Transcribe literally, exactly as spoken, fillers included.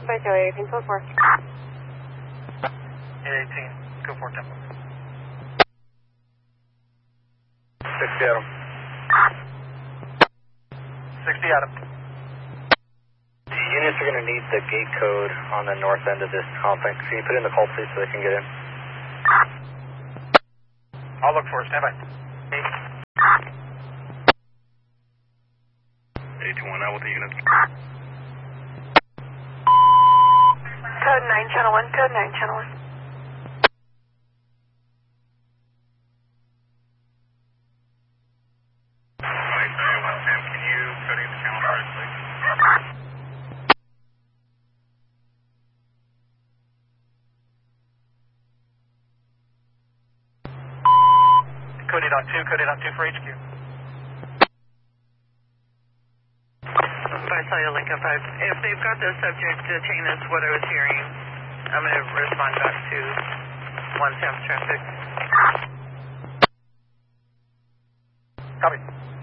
by Joey eighteen, code four. eighteen, code four, tempo. sixty Adam. sixty Adam. The units are going to need the gate code on the north end of this complex. Can you put in the call please so they can get in? I'll look for it, stand by. eight two one out with the units. Code nine, channel one, code nine, channel one. Can you code in the channel for us, please? Coded on two, coded on two for H Q. By cellular link up five. If they've got the subject detained, that's what I was hearing. I'm going to respond back to one Sam's traffic. Copy.